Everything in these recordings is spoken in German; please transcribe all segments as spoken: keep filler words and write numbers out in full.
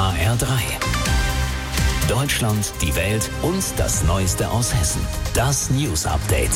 H R drei. Deutschland, die Welt und das Neueste aus Hessen. Das News Update.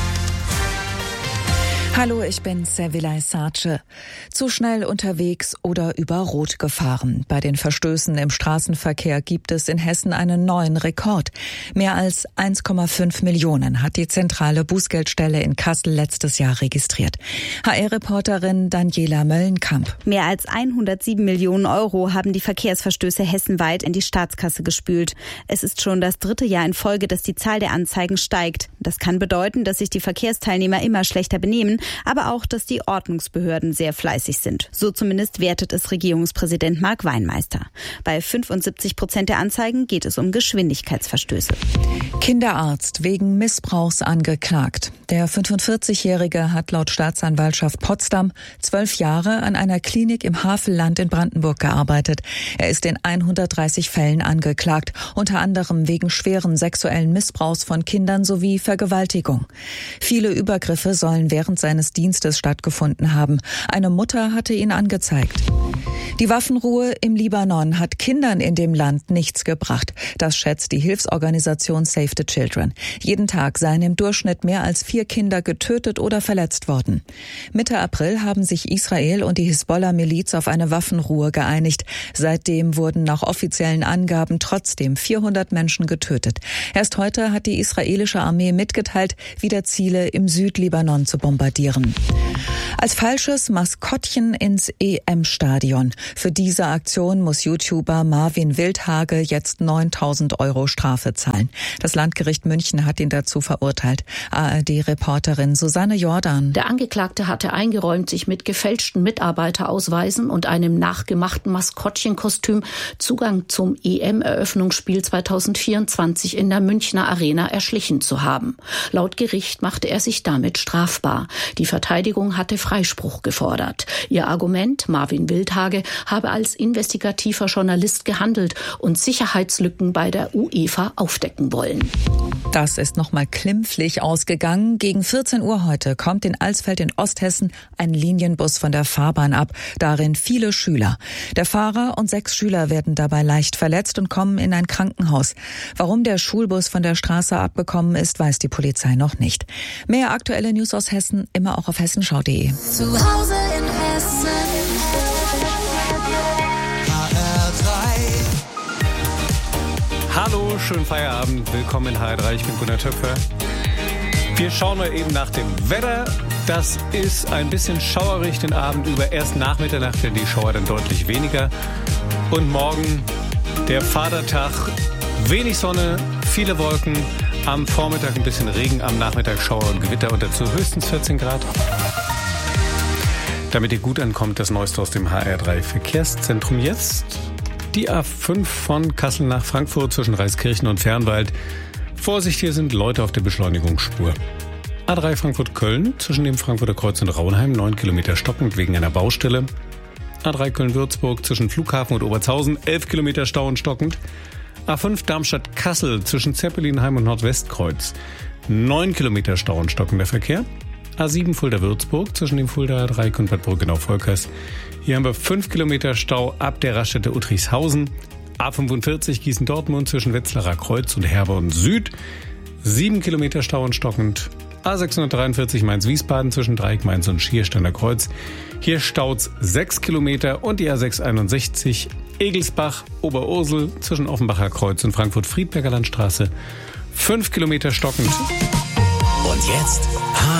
Hallo, ich bin Servilay Sace. Zu schnell unterwegs oder über Rot gefahren. Bei den Verstößen im Straßenverkehr gibt es in Hessen einen neuen Rekord. Mehr als eins Komma fünf Millionen hat die zentrale Bußgeldstelle in Kassel letztes Jahr registriert. H R-Reporterin Daniela Möllenkamp. Mehr als hundertsieben Millionen Euro haben die Verkehrsverstöße hessenweit in die Staatskasse gespült. Es ist schon das dritte Jahr in Folge, dass die Zahl der Anzeigen steigt. Das kann bedeuten, dass sich die Verkehrsteilnehmer immer schlechter benehmen, aber auch, dass die Ordnungsbehörden sehr fleißig sind. So zumindest wertet es Regierungspräsident Marc Weinmeister. Bei fünfundsiebzig Prozent der Anzeigen geht es um Geschwindigkeitsverstöße. Kinderarzt wegen Missbrauchs angeklagt. Der fünfundvierzigjährige hat laut Staatsanwaltschaft Potsdam zwölf Jahre an einer Klinik im Havelland in Brandenburg gearbeitet. Er ist in hundertdreißig Fällen angeklagt, unter anderem wegen schweren sexuellen Missbrauchs von Kindern sowie Vergewaltigung. Viele Übergriffe sollen während seines Dienstes stattgefunden haben. Eine Mutter hatte ihn angezeigt. Die Waffenruhe im Libanon hat Kindern in dem Land nichts gebracht. Das schätzt die Hilfsorganisation Save the Children. Jeden Tag seien im Durchschnitt mehr als vier Kinder getötet oder verletzt worden. Mitte April haben sich Israel und die Hisbollah-Miliz auf eine Waffenruhe geeinigt. Seitdem wurden nach offiziellen Angaben trotzdem vierhundert Menschen getötet. Erst heute hat die israelische Armee mitgeteilt, wieder Ziele im Südlibanon zu bombardieren. Als falsches Maskottchen ins E M-Stadion. Für diese Aktion muss YouTuber Marvin Wildhage jetzt neuntausend Euro Strafe zahlen. Das Landgericht München hat ihn dazu verurteilt. A R D-Reporterin Susanne Jordan. Der Angeklagte hatte eingeräumt, sich mit gefälschten Mitarbeiterausweisen und einem nachgemachten Maskottchenkostüm Zugang zum E M-Eröffnungsspiel zweitausendvierundzwanzig in der Münchner Arena erschlichen zu haben. Laut Gericht machte er sich damit strafbar. Die Verteidigung hatte Freispruch gefordert. Ihr Argument, Marvin Wildhage habe als investigativer Journalist gehandelt und Sicherheitslücken bei der UEFA aufdecken wollen. Das ist nochmal klimpflich ausgegangen. Gegen vierzehn Uhr heute kommt in Alsfeld in Osthessen ein Linienbus von der Fahrbahn ab. Darin viele Schüler. Der Fahrer und sechs Schüler werden dabei leicht verletzt und kommen in ein Krankenhaus. Warum der Schulbus von der Straße abgekommen ist, weiß die Polizei noch nicht. Mehr aktuelle News aus Hessen immer auch auf hessenschau punkt de. Zu Hause in Hessen. H R drei. Hallo, schönen Feierabend. Willkommen in H R drei. Ich bin Gunnar Töpfer. Wir schauen mal eben nach dem Wetter. Das ist ein bisschen schauerig den Abend über. Erst nach Mitternacht werden die Schauer dann deutlich weniger. Und morgen der Vatertag. Wenig Sonne, viele Wolken. Am Vormittag ein bisschen Regen, am Nachmittag Schauer und Gewitter und dazu höchstens vierzehn Grad. Damit ihr gut ankommt, das Neueste aus dem H R drei Verkehrszentrum jetzt. Die A fünf von Kassel nach Frankfurt zwischen Reiskirchen und Fernwald. Vorsicht, hier sind Leute auf der Beschleunigungsspur. A drei Frankfurt-Köln zwischen dem Frankfurter Kreuz und Raunheim, neun Kilometer stockend wegen einer Baustelle. A drei Köln-Würzburg zwischen Flughafen und Obertshausen, elf Kilometer Stau und stockend. A fünf Darmstadt-Kassel zwischen Zeppelinheim und Nordwestkreuz. neun Kilometer Stau und stockender Verkehr. A sieben Fulda-Würzburg zwischen dem Fuldaer Dreieck und Bad Brückenau-Volkers. Hier haben wir fünf Kilometer Stau ab der Raststätte Uttrichshausen. A fünfundvierzig Gießen-Dortmund zwischen Wetzlarer Kreuz und Herborn Süd. sieben Kilometer Stau und stockend. A sechshundertdreiundvierzig Mainz-Wiesbaden zwischen Dreieck Mainz und Schiersteiner Kreuz. Hier staut's sechs Kilometer und die A sechshunderteinundsechzig Egelsbach, Oberursel zwischen Offenbacher Kreuz und Frankfurt-Friedberger Landstraße. fünf Kilometer stockend. Und jetzt